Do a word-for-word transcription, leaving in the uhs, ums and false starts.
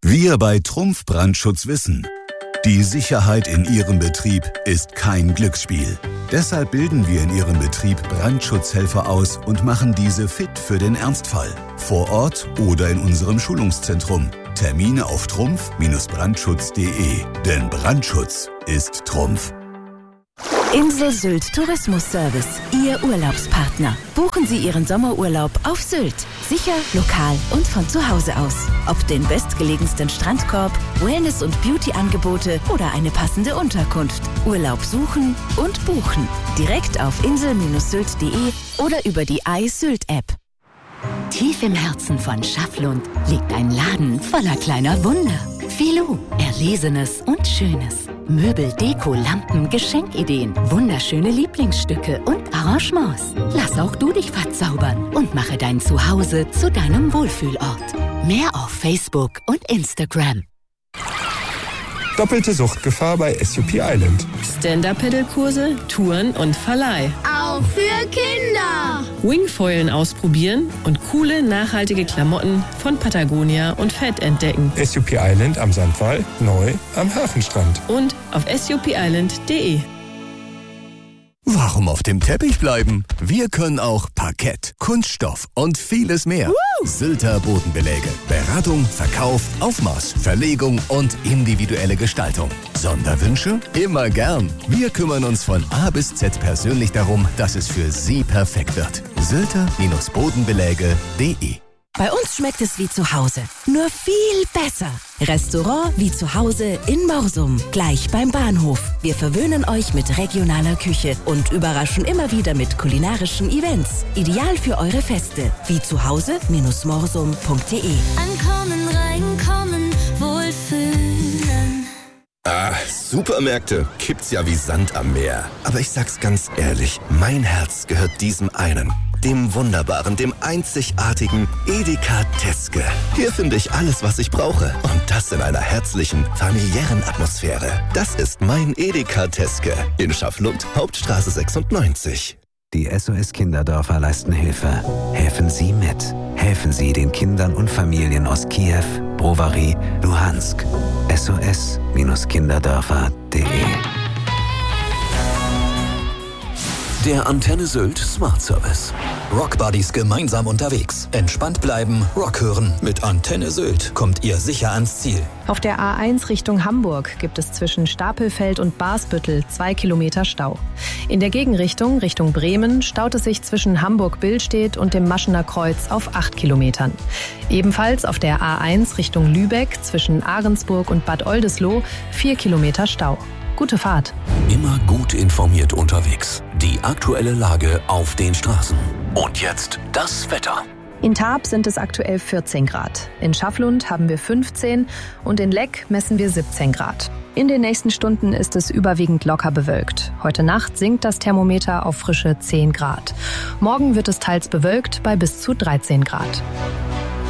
Wir bei Trumpf Brandschutz wissen, die Sicherheit in Ihrem Betrieb ist kein Glücksspiel. Deshalb bilden wir in Ihrem Betrieb Brandschutzhelfer aus und machen diese fit für den Ernstfall. Vor Ort oder in unserem Schulungszentrum. Termine auf trumpf Brandschutz punkt de. Denn Brandschutz ist Trumpf. Insel Sylt Tourismus-Service, Ihr Urlaubspartner. Buchen Sie Ihren Sommerurlaub auf Sylt. Sicher, lokal und von zu Hause aus. Ob den bestgelegensten Strandkorb, Wellness- und Beauty-Angebote oder eine passende Unterkunft. Urlaub suchen und buchen. Direkt auf insel Sylt punkt de oder über die iSylt-App. Tief im Herzen von Schafflund liegt ein Laden voller kleiner Wunder. Filou, Erlesenes und Schönes. Möbel, Deko, Lampen, Geschenkideen, wunderschöne Lieblingsstücke und Arrangements. Lass auch du dich verzaubern und mache dein Zuhause zu deinem Wohlfühlort. Mehr auf Facebook und Instagram. Doppelte Suchtgefahr bei S U P Island. Stand-Up-Pedal-Kurse, Touren und Verleih. Auch für Kinder. Wingfoilen ausprobieren und coole, nachhaltige Klamotten von Patagonia und Fett entdecken. S U P Island am Sandwall, neu am Hafenstrand. Und auf S U P island punkt de. Warum auf dem Teppich bleiben? Wir können auch Parkett, Kunststoff und vieles mehr. Woo! Sylter Bodenbeläge. Beratung, Verkauf, Aufmaß, Verlegung und individuelle Gestaltung. Sonderwünsche? Immer gern. Wir kümmern uns von A bis Z persönlich darum, dass es für Sie perfekt wird. Sylter Bodenbeläge punkt de. Bei uns schmeckt es wie zu Hause, nur viel besser. Restaurant wie zu Hause in Morsum, gleich beim Bahnhof. Wir verwöhnen euch mit regionaler Küche und überraschen immer wieder mit kulinarischen Events. Ideal für eure Feste. Wie zu Hause morsum punkt de. Ankommen, reinkommen, wohlfühlen. Ah, Supermärkte gibt's ja wie Sand am Meer. Aber ich sag's ganz ehrlich, mein Herz gehört diesem einen. Dem wunderbaren, dem einzigartigen Edeka Teske. Hier finde ich alles, was ich brauche. Und das in einer herzlichen, familiären Atmosphäre. Das ist mein Edeka Teske. In Schafflund, Hauptstraße sechsundneunzig. Die S O S Kinderdörfer leisten Hilfe. Helfen Sie mit. Helfen Sie den Kindern und Familien aus Kiew, Brovary, Luhansk. S O S Kinderdörfer punkt de. Der Antenne Sylt Smart Service. Rock Buddies gemeinsam unterwegs. Entspannt bleiben, Rock hören. Mit Antenne Sylt kommt ihr sicher ans Ziel. Auf der A eins Richtung Hamburg gibt es zwischen Stapelfeld und Barsbüttel zwei Kilometer Stau. In der Gegenrichtung, Richtung Bremen, staut es sich zwischen Hamburg-Billstedt und dem Maschener Kreuz auf acht Kilometern. Ebenfalls auf der A eins Richtung Lübeck zwischen Ahrensburg und Bad Oldesloe vier Kilometer Stau. Gute Fahrt. Immer gut informiert unterwegs. Die aktuelle Lage auf den Straßen. Und jetzt das Wetter. In Taab sind es aktuell vierzehn Grad. In Schafflund haben wir fünfzehn und in Leck messen wir siebzehn Grad. In den nächsten Stunden ist es überwiegend locker bewölkt. Heute Nacht sinkt das Thermometer auf frische zehn Grad. Morgen wird es teils bewölkt bei bis zu dreizehn Grad.